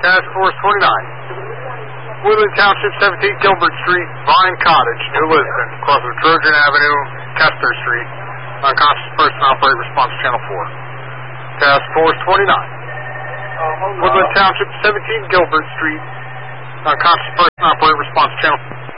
Task Force 29. Woodland Township 17 Gilbert Street, Vine Cottage, New Lisbon, across of Trojan Avenue, Kester Street. Unconscious person, operate response channel 4. Task Force 29. Woodland Township 17 Gilbert Street. Unconscious person, operate response channel